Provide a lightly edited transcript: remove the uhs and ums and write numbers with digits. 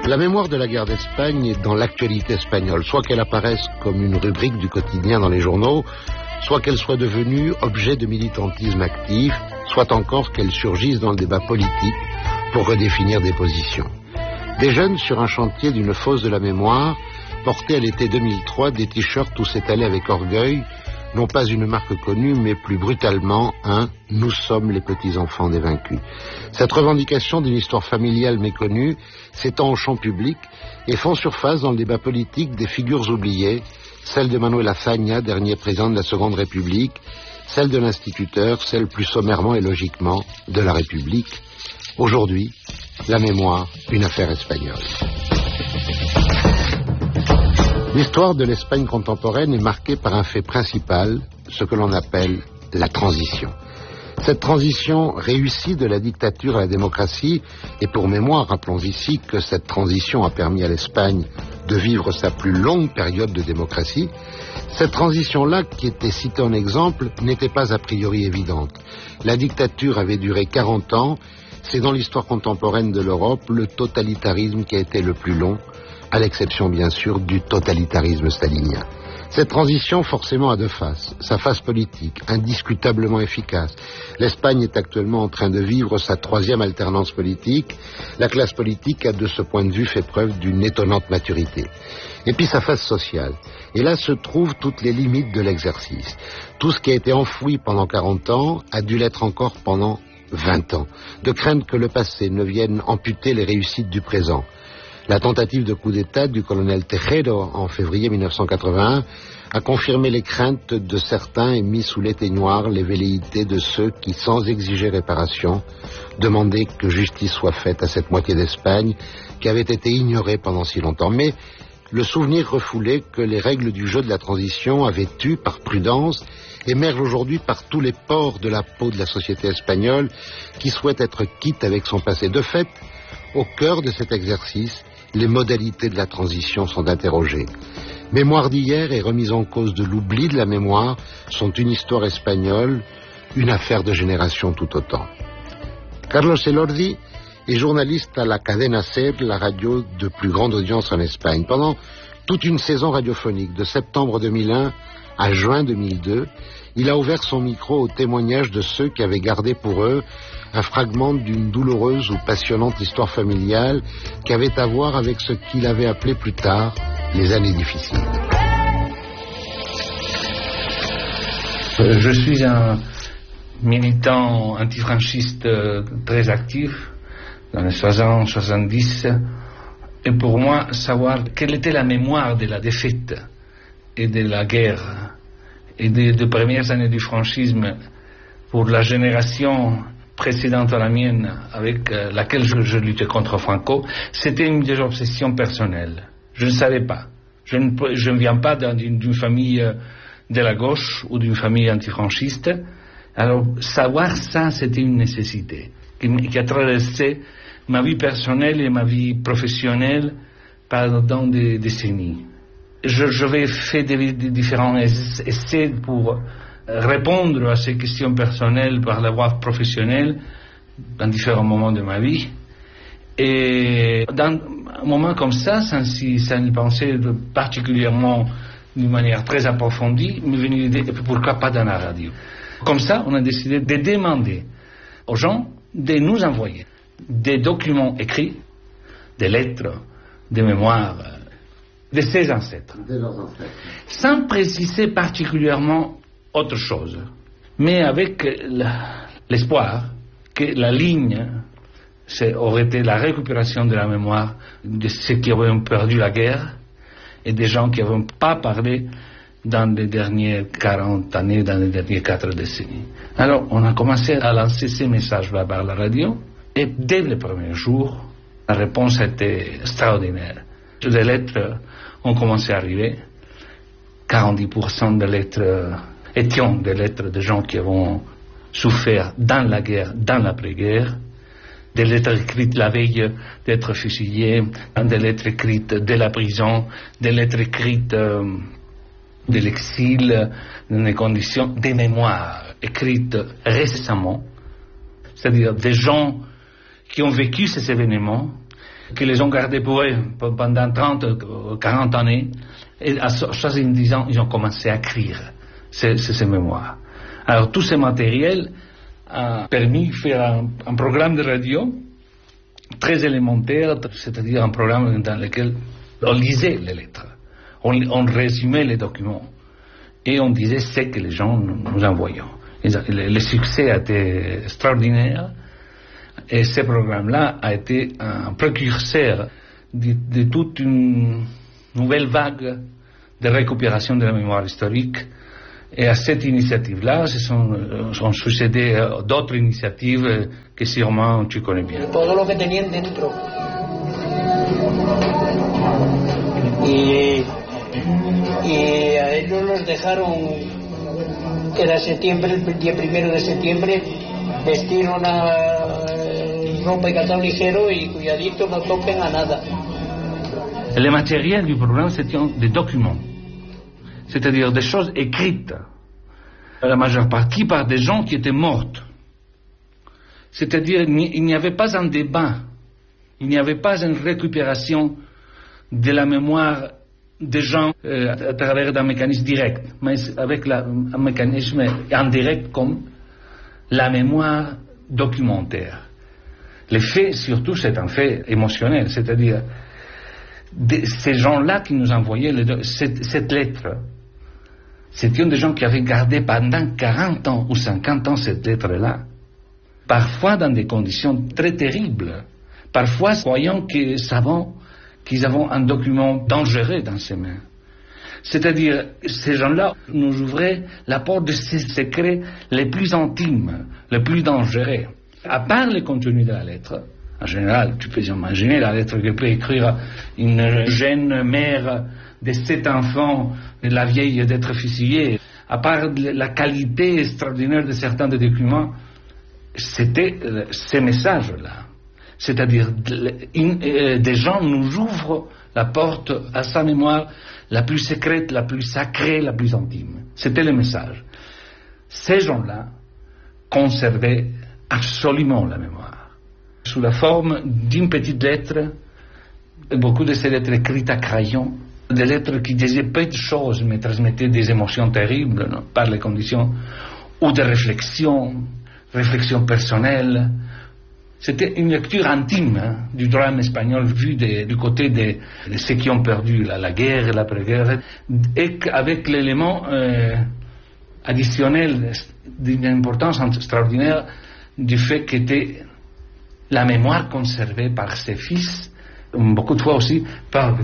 La mémoire de la guerre d'Espagne est dans l'actualité espagnole, soit qu'elle apparaisse comme une rubrique du quotidien dans les journaux, soit qu'elle soit devenue objet de militantisme actif, soit encore qu'elle surgisse dans le débat politique pour redéfinir des positions. Des jeunes sur un chantier d'une fosse de la mémoire portaient à l'été 2003 des t-shirts où s'étalait avec orgueil, non pas une marque connue, mais plus brutalement un « Nous sommes les petits-enfants des vaincus ». Cette revendication d'une histoire familiale méconnue s'étend au champ public et font surface dans le débat politique des figures oubliées, celle de Manuel Azaña, dernier président de la Seconde République, celle de l'instituteur, celle plus sommairement et logiquement de la République. Aujourd'hui, la mémoire, une affaire espagnole. L'histoire de l'Espagne contemporaine est marquée par un fait principal, ce que l'on appelle la transition. Cette transition réussie de la dictature à la démocratie, et pour mémoire, rappelons ici que cette transition a permis à l'Espagne de vivre sa plus longue période de démocratie, cette transition-là, qui était citée en exemple, n'était pas a priori évidente. La dictature avait duré 40 ans, c'est dans l'histoire contemporaine de l'Europe le totalitarisme qui a été le plus long, à l'exception bien sûr du totalitarisme stalinien. Cette transition forcément a deux faces. Sa face politique, indiscutablement efficace. L'Espagne est actuellement en train de vivre sa troisième alternance politique. La classe politique a de ce point de vue fait preuve d'une étonnante maturité. Et puis sa face sociale. Et là se trouvent toutes les limites de l'exercice. Tout ce qui a été enfoui pendant 40 ans a dû l'être encore pendant 20 ans. De crainte que le passé ne vienne amputer les réussites du présent. La tentative de coup d'État du colonel Tejero en février 1981 a confirmé les craintes de certains et mis sous l'éteignoir les velléités de ceux qui, sans exiger réparation, demandaient que justice soit faite à cette moitié d'Espagne qui avait été ignorée pendant si longtemps. Mais le souvenir refoulé que les règles du jeu de la transition avaient eu, par prudence, émerge aujourd'hui par tous les pores de la peau de la société espagnole qui souhaite être quitte avec son passé. De fait, au cœur de cet exercice, les modalités de la transition sont interrogées. Mémoire d'hier et remise en cause de l'oubli de la mémoire sont une histoire espagnole, une affaire de génération tout autant. Carlos Elordi est journaliste à la Cadena SER, la radio de plus grande audience en Espagne. Pendant toute une saison radiophonique, de septembre 2001 à juin 2002, il a ouvert son micro au témoignage de ceux qui avaient gardé pour eux un fragment d'une douloureuse ou passionnante histoire familiale qui avait à voir avec ce qu'il avait appelé plus tard les années difficiles. Je suis un militant antifranchiste très actif dans les 60, 70, et pour moi, savoir quelle était la mémoire de la défaite et de la guerre et des premières années du franchisme pour la génération précédente à la mienne avec laquelle je luttais contre Franco, c'était une des obsessions personnelles. Je ne savais pas. Je ne viens pas d'une famille de la gauche ou d'une famille antifranchiste. Alors, savoir ça, c'était une nécessité qui a traversé ma vie personnelle et ma vie professionnelle pendant des décennies. Je vais faire des différents essais pour répondre à ces questions personnelles par la voie professionnelle dans différents moments de ma vie. Et dans un moment comme ça, sans y penser particulièrement d'une manière très approfondie, m'est venue l'idée, pourquoi pas dans la radio. Comme ça, on a décidé de demander aux gens de nous envoyer des documents écrits, des lettres, des mémoires de ses ancêtres, sans préciser particulièrement autre chose, mais avec l'espoir que la ligne aurait été la récupération de la mémoire de ceux qui avaient perdu la guerre et des gens qui n'avaient pas parlé dans les dernières 40 années, dans les dernières 4 décennies. Alors, on a commencé à lancer ces messages-là par la radio, et dès le premier jour, la réponse a été extraordinaire. Les lettres ont commencé à arriver. 40% des lettres étaient des lettres de gens qui avaient souffert dans la guerre, dans l'après-guerre. Des lettres écrites la veille d'être fusillés, des lettres écrites de la prison, des lettres écrites de l'exil, dans des conditions, des mémoires écrites récemment, c'est-à-dire des gens qui ont vécu ces événements que les ont gardés pour eux pendant 30, 40 années. Et à 70 ans, ils ont commencé à écrire ces mémoires. Alors, tout ce matériel a permis de faire un programme de radio très élémentaire, c'est-à-dire un programme dans lequel on lisait les lettres, on résumait les documents et on disait ce que les gens nous envoyaient. Le succès a été extraordinaire et ce programme-là a été un précurseur de toute une nouvelle vague de récupération de la mémoire historique. Et à cette initiative-là, sont succédé d'autres initiatives que sûrement tu connais bien. Todo lo que tenían dentro. Y a ellos los dejaron, que era septiembre, el día 1 de septiembre, vestir una ropa y calzado ligero y cuidadito, no toquen a nada. Le matériel du programme, c'était des documents, c'est-à-dire des choses écrites, la majeure partie par des gens qui étaient morts. C'est-à-dire il n'y avait pas un débat, il n'y avait pas une récupération de la mémoire des gens à travers un mécanisme direct, mais avec un mécanisme indirect comme la mémoire documentaire. Les faits, surtout, c'est un fait émotionnel, c'est-à-dire ces gens-là qui nous envoyaient cette lettre, c'était des gens qui avaient gardé pendant 40 ans ou 50 ans cette lettre-là, parfois dans des conditions très terribles, parfois croyant qu'ils avaient un document dangereux dans ses mains. C'est-à-dire, ces gens-là nous ouvraient la porte de ces secrets les plus intimes, les plus dangereux. À part le contenu de la lettre, en général, tu peux imaginer la lettre que peut écrire une jeune mère de 7 enfants, la vieille d'être fusillée. À part la qualité extraordinaire de certains des documents, c'était ces messages-là. C'est-à-dire, des gens nous ouvrent la porte à sa mémoire la plus secrète, la plus sacrée, la plus intime. C'était le message. Ces gens-là conservaient absolument la mémoire. Sous la forme d'une petite lettre, beaucoup de ces lettres écrites à crayon, des lettres qui disaient peu de choses, mais transmettaient des émotions terribles, non, par les conditions, ou des réflexions personnelles. C'était une lecture intime du drame espagnol vu du côté de ceux qui ont perdu la guerre, l'après-guerre, et avec l'élément additionnel d'une importance extraordinaire du fait qu'était la mémoire conservée par ses fils, beaucoup de fois aussi par